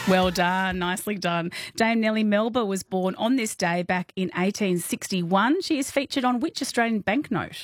Well done, nicely done. Dame Nellie Melba was born on this day back in 1861. She is featured on which Australian banknote?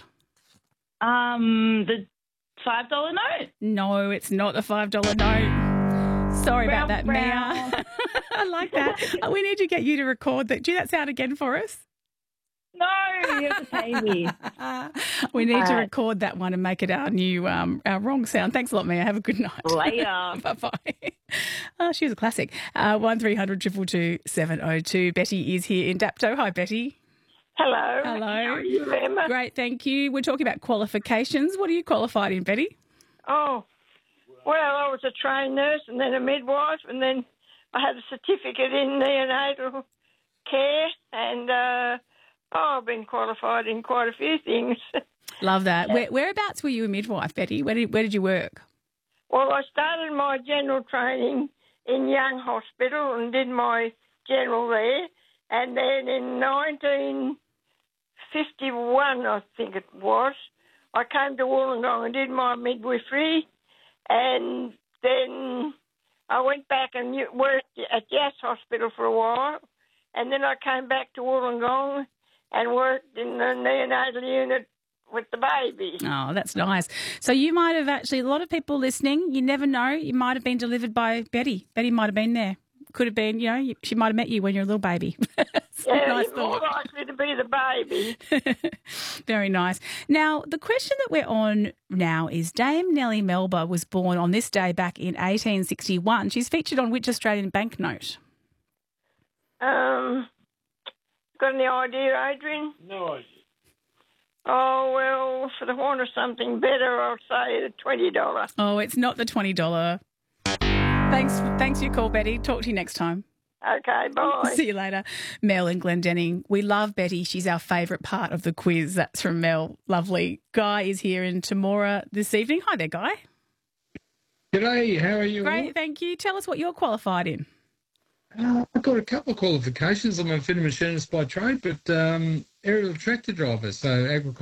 The $5 note. No, it's not the $5 note. Sorry about that, Mia. I like that. We need to get you to record that. Do that sound again for us? No, you have to pay me. We need to record that one and make it our new, our wrong sound. Thanks a lot, Mia. Have a good night. Later. Bye-bye. Oh, she was a classic. 1300 222 702. Betty is here in Dapto. Hi, Betty. Hello. Hello. How are you, Emma? Great, thank you. We're talking about qualifications. What are you qualified in, Betty? Oh, well, I was a trained nurse and then a midwife, and then I had a certificate in neonatal care, and I've been qualified in quite a few things. Love that. Whereabouts were you a midwife, Betty? Where did you work? Well, I started my general training in Young Hospital and did my general there, and then in 1951, I think it was, I came to Wollongong and did my midwifery, and then I went back and worked at Yass Hospital for a while, and then I came back to Wollongong and worked in the neonatal unit with the baby. Oh, that's nice. So you might have actually, a lot of people listening, you never know, you might have been delivered by Betty. Betty might have been there. Could have been, she might have met you when you were a little baby. Yeah, nice you're more likely to be the baby. Very nice. Now, the question that we're on now is Dame Nellie Melba was born on this day back in 1861. She's featured on which Australian banknote? Got any idea, Adrian? No idea. Oh, well, for the want of something better, I'll say the $20. Oh, it's not the $20. Thanks for your call, Betty. Talk to you next time. Okay, bye. See you later. Mel and Glendenning. We love Betty. She's our favourite part of the quiz. That's from Mel. Lovely. Guy is here in Temora this evening. Hi there, Guy. G'day, how are you? Great, thank you. Tell us what you're qualified in. I've got a couple of qualifications. I'm a fitter machinist by trade, but aerial tractor driver, so agriculture.